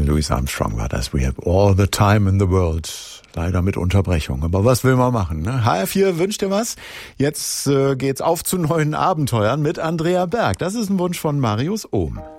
Louis Armstrong war das. We have all the time in the world. Leider mit Unterbrechung. Aber was will man machen, ne? HR4 wünscht dir was. Jetzt geht's auf zu neuen Abenteuern mit Andrea Berg. Das ist ein Wunsch von Marius Ohm.